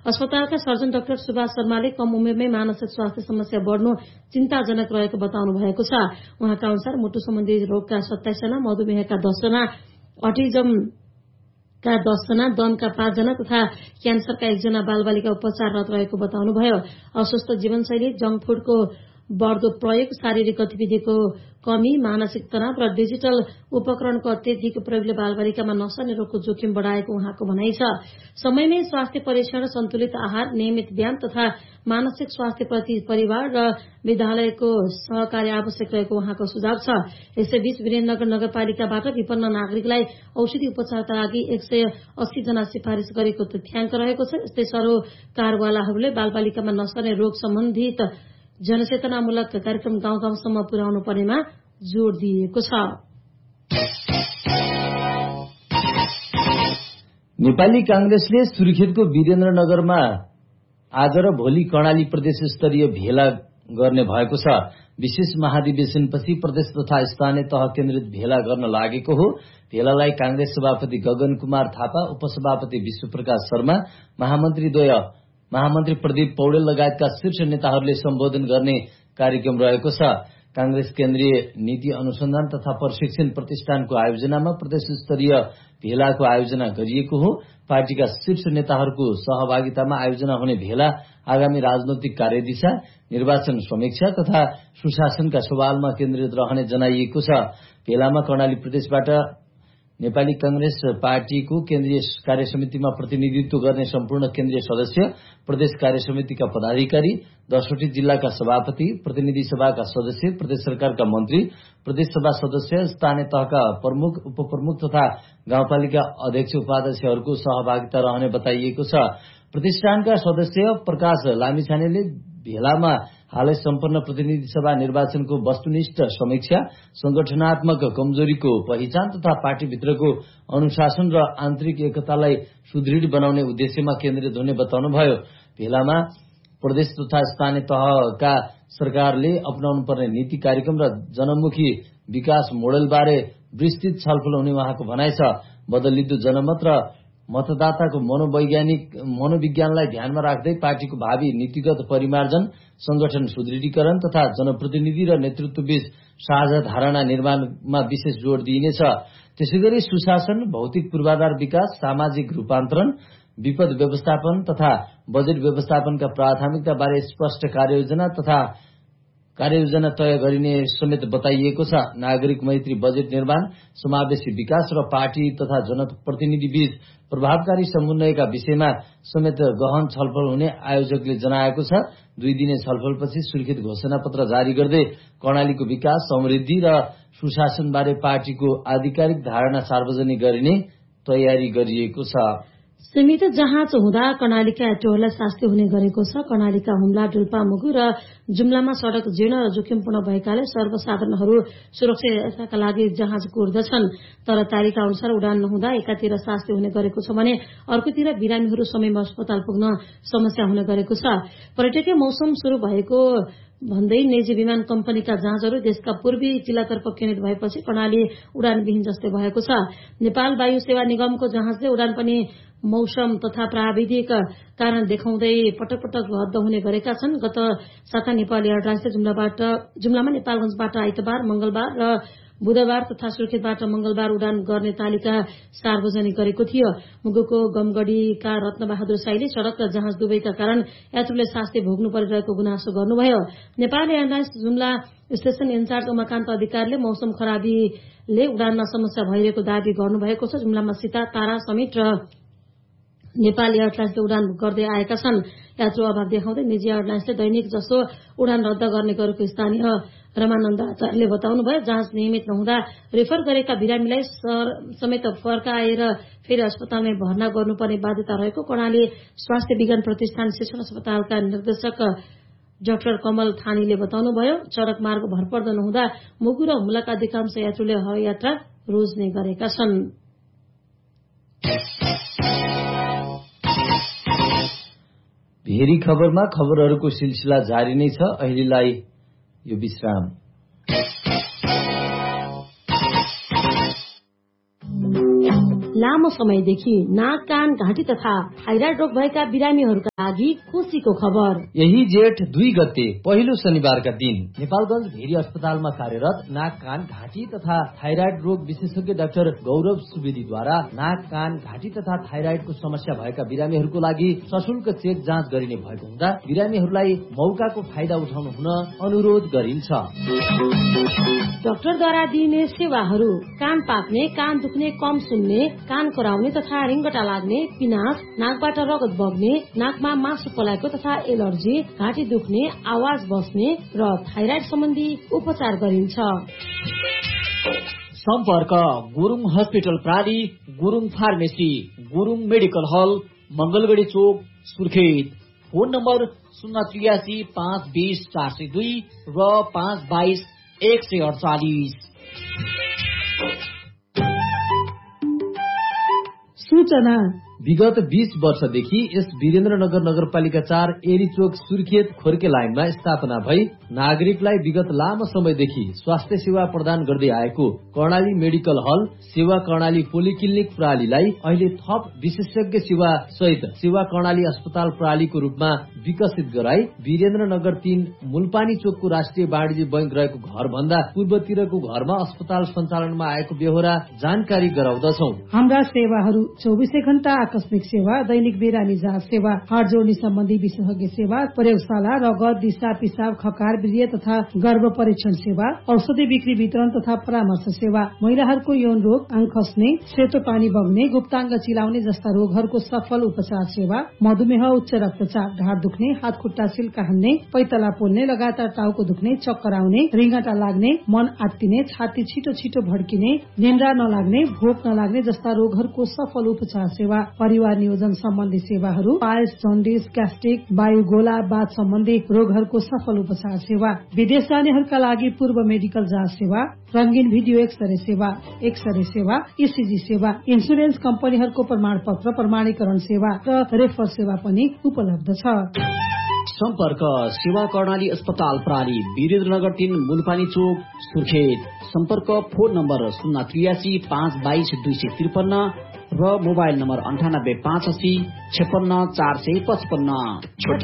अस्पतालका surgeon doctor Subhash शर्माले कम उमेरमै मानसिक स्वास्थ्य समस्या बढ्नु चिन्ताजनक रहेको बताउनु भएको छ। उहाँका अनुसार मुटु सम्बन्धी रोगका 27 जना, मधुमेहका 10 जना, अटिजमका 10 जना, दमका 5 जना तथा क्यान्सरका 1 जना बालबालिका उपचाररत रहेको बताउनुभयो। अस्वस्थ जीवनशैली, जंक फूडको बढ्दो प्रयोग, शारीरिक गतिविधिको कमी, मानसिक तनाव र डिजिटल उपकरणको अत्यधिक प्रयोगले बालबालिकामा नसा अनि रोगको जोखिम बढाएको उहाँको भनाइ छ। समयमै स्वास्थ्य परीक्षण, सन्तुलित आहार, नियमित व्यायाम तथा मानसिक स्वास्थ्य प्रति परिवार र विद्यालयको सहकार्य आवश्यक रहेको उहाँको सुझाव छ। यसैबीच वीरेन्द्रनगर नगरपालिकाबाट विपन्न नागरिकलाई औषधि उपचारका लागि 180 जना सिफारिश गरेको तथ्याङ्क रहेको छ। यस्तै सरोकारवालाहरूले बालबालिकामा नसा अनि रोग सम्बन्धित जनचेतनामूलक कार्यक्रम गाउँ गाउँसम्म पुर्याउनु पर्नेमा जोड़ दिएको छ। नेपाली कांग्रेसले सुर्खेतको वीरेन्द्रनगरमा आज र भोलि कर्णाली प्रदेश स्तरीय भेला गर्ने भएको छ। विशेष महाधिवेशनपछि प्रदेश तथा स्थानीय तह केन्द्रित भेला गर्न लागेको हो। भेलालाई कांग्रेस सभापति गगन कुमार थापा, उपसभापति विश्वप्रकाश शर्मा, महामन्त्री प्रदीप पौडेल लगायतका शीर्ष नेताहरूले सम्बोधन गर्ने कार्यक्रम रहेको छ। कांग्रेस केन्द्रीय नीति अनुसन्धान तथा प्रशिक्षण प्रतिष्ठानको आयोजनामा प्रदेश स्तरीय भेलाको आयोजना गरिएको हो। पार्टीका शीर्ष नेताहरूको सहभागितामा आयोजना हुने भेला आगामी राजनैतिक कार्यदिशा, निर्वाचन समीक्षा तथा सुशासनका सवालमा केन्द्रित रहने जनाइएको छ। भेलामा कर्णाली प्रदेशबाट नेपाली कांग्रेस पार्टीको केन्द्रीय कार्यसमितिमा प्रतिनिधित्व गर्ने सम्पूर्ण केन्द्रीय सदस्य, प्रदेश कार्यसमितिका पदाधिकारी, 10वटी जिल्लाका सभापति, प्रतिनिधि सभाका सदस्य, प्रदेश सरकारका मन्त्री, प्रदेश सभा सदस्य, स्थानीय तहका प्रमुख, उपप्रमुख तथा गाउँपालिका अध्यक्ष उपाध्यक्षहरूको सहभागिता रहने बताइएको छ। प्रतिष्ठानका सदस्य प्रकाश लामिछानेले भेलामा हालै सम्पन्न प्रतिनिधि सभा निर्वाचनको वस्तुनिष्ठ समीक्षा, संगठनात्मक कमजोरीको पहिचान तथा पार्टीभित्रको अनुशासन र आन्तरिक एकतालाई सुदृढ बनाउने उद्देश्यमा केन्द्रित हुने बताउनुभयो। भेलामा प्रदेश तथा स्थानीय तहका सरकारले अपनाउनु पर्ने नीति, कार्यक्रम र जनमुखी विकास मोडेलबारे विस्तृत छलफल हुने उहाँको भनाइ छ। बदलिँदो जनमत र मतदाताको मनोविज्ञानलाई ध्यानमा राख्दै पार्टीको भावी नीतिगत परिमार्जन, संगठन सुदृढीकरण तथा जनप्रतिनिधि र नेतृत्वबीच साझा धारणा निर्माणमा विशेष जोड़ दिइनेछ। त्यसैगरी सुशासन, भौतिक पूर्वाधार विकास, सामाजिक रूपान्तरण, विपद व्यवस्थापन तथा बजेट व्यवस्थापनका प्राथमिकता बारे स्पष्ट कार्ययोजना तय गरिने समेत बताइएको छ। नागरिक मैत्री बजेट निर्माण, समावेशी विकास र पार्टी तथा जनप्रतिनिधि बीच प्रभावकारी समन्वयका विषयमा समेत गहन छलफल हुने आयोजकले जनाएको छ। 2 दिने छलफलपछि सुर्खेत घोषणापत्र जारी गर्दै कर्णालीको विकास, समृद्धि र सुशासनबारे पार्टीको आधिकारिक धारणा सार्वजनिक गरिने तयारी गरिएको छ। सीमित जहाज हुँदा कर्णालीका यात्रुहरूलाई शास्ति हुने गरेको छ। कर्णालीका हुम्ला, डुल्पा, मुगु र जुम्लामा सड़क जीर्ण र जोखिमपूर्ण भएकाले सर्वसाधारणहरू सुरक्षाका लागि जहाज कुर्दछन्। तर तालिका अनुसार उडान नहुँदा एकातिर शास्ति हुने गरेको छ भने अर्कोतिर बिरामीहरू समयमा अस्पताल पुग्न समस्या हुने गरेको छ। पर्यटकीय मौसम शुरू भएको भन्दै निजी विमान कम्पनीका जहाजहरू देशका पूर्वी जिल्लातर्फ केन्द्रित भएपछि कर्णाली उडानविहीन जस्तै भएको छ। नेपाल वायु सेवा निगमको जहाजले उडान पनि मौसम तथा प्राविधिक कारण देखाउँदै पटक पटक रद्द हुने गरेका छन्। गत साता नेपाल एयरलाइन्सले जुम्लामा नेपालगंजबाट आइतबार, मंगलबार र बुधबार तथा सुर्खेतबाट मंगलबार उडान गर्ने तालिका सार्वजनिक गरेको थियो। मुगुको गमगढ़ीका रत्नबहादुर साईले सड़क र जहाज दुवैका कारण यात्रुले शास्ति भोग्नु परिरहेको गुनासो गर्नुभयो। Nepal airlines Jumla station in charge Umakant अधिकारीले मौसम खराबीले उडानमा समस्या भइरहेको दावी गर्नुभएको छ। जुम्लामा सीता, तारा, समिट र नेपाल एयरलाइन्सले उडान गर्दै आएका छन्। यात्रु अभाव देखाउँदै निजी एयरलाइन्सले दैनिक जसो उडान रद्द गर्ने गरेको स्थानीय रमानन्द आचार्यले बताउनुभयो। जहाज नियमित नहुँदा रेफर गरेका बिरामीलाई समेत फर्काएर फेरि अस्पतालमै भर्ना गर्नुपर्ने बाध्यता रहेको कर्णाली स्वास्थ्य विज्ञान प्रतिष्ठान शिक्षण अस्पतालका निर्देशक डाक्टर कमल थानीले बताउनुभयो। सड़क मार्ग भरपर्दो नहुँदा मुगु र हुम्लाका अधिकांश यात्रुले हवाई यात्रा रोज्ने गरेका छन्। भेरी खबरमा खबरहरूको सिलसिला जारी नै छ। अहिलेलाई यो विश्राम। लामो समयदेखि नाक कान घाँटी तथा थाइराइड रोग भएका बिरामीहरूका लागि खुसीको खबर। यही जेठ 2 गते पहिलो शनिबारका दिन नेपालगञ्ज भेरी अस्पतालमा कार्यरत नाक कान घाँटी तथा थाइराइड रोग विशेषज्ञ डाक्टर गौरव सुवेदीद्वारा नाक कान घाँटी तथा थाइराइडको समस्या भएका बिरामीहरूको लागि सशुल्क चेक जाँच गरिने भएको हुँदा बिरामीहरूलाई मौकाको फाइदा उठाउनु हुन अनुरोध गरिन्छ। डाक्टरद्वारा दिइने सेवाहरू कान पाक्ने, कान दुख्ने, कम सुन्ने, कान कराउने तथा रिङ्गटा लाग्ने, पिनास, नाकबाट रगत बग्ने, नाकमा मासु पलाएको तथा एलर्जी, घाँटी दुख्ने, आवाज बस्ने र थाइराइड सम्बन्धी उपचार गरिन्छ। सम्पर्क Gurung hospital प्राली, Gurung pharmacy, Gurung medical हल, मंगलगढी चोक, सुर्खेत। फोन नम्बर 083 520 402 र 522 148। सूचना विगत 20 वर्षदेखि यस वीरेन्द्रनगर नगरपालिका 4 एरीचोक सुर्खेत खोर्के लाइनमा स्थापना भई नागरिकलाई विगत लामो समयदेखि स्वास्थ्य सेवा प्रदान गर्दै आएको कर्णाली मेडिकल हल सेवा कर्णाली पोलिक्लिनिक प्रणालीलाई अहिले थप विशेषज्ञ सेवा सहित सेवा कर्णाली अस्पताल प्रणालीको रूपमा विकसित गराई वीरेन्द्रनगर 3 मुलपानी चोकको राष्ट्रिय वाणिज्य बैंक रहेको घर भन्दा पूर्वतिरको घरमा अस्पताल सञ्चालनमा आएको बेहोरा जानकारी गराउँदछौं। हाम्रा सेवाहरू 24 घण्टा आकस्मिक सेवा, दैनिक बिरामी जाँच सेवा, हाड जोड्ने सम्बन्धी विशेषज्ञ सेवा, प्रयोगशाला, रगत, दिशा पिसाब, खकार, वीर्य तथा गर्भ परीक्षण सेवा, औषधि बिक्री वितरण तथा परामर्श सेवा, महिलाहरूको यौन रोग, आङ खस्ने, सेतो पानी बग्ने, गुप्ताङ्ग चिलाउने जस्ता रोगहरूको सफल उपचार सेवा, मधुमेह, उच्च रक्तचाप, ढाड दुख्ने, हात खुट्टा सिल्का हान्ने, पैतला पोल्ने, लगातार टाउको दुख्ने, चक्कर आउने, रिङ्गटा लाग्ने, मन आत्तिने, छाती छिटो छिटो भड्किने, निन्द्रा नलाग्ने, भोक नलाग्ने जस्ता रोगहरूको सफल उपचार सेवा, परिवार नियोजन सम्बन्धी सेवाहरू, पायल्स, जन्डिस, ग्यास्ट्रिक, वायु गोला, बाथ सम्बन्धी रोगहरूको सफल उपचार सेवा, विदेश जानेहरूका लागि पूर्व मेडिकल जाँच सेवा, रंगीन भिडियो एक्सरे सेवा, इसिजी सेवा, इन्सुरेन्स कम्पनीहरूको प्रमाण पत्र प्रमाणीकरण सेवा र रेफर सेवा पनि उपलब्ध छ। सम्पर्क सेवा कर्णाली अस्पताल प्राली, वीरेन्द्रनगर 3 मुलपानी चोक, सुर्खेत। सम्पर्क फोन नम्बर 083 522 253 र मोबाइल नम्बर 98 85 56 455।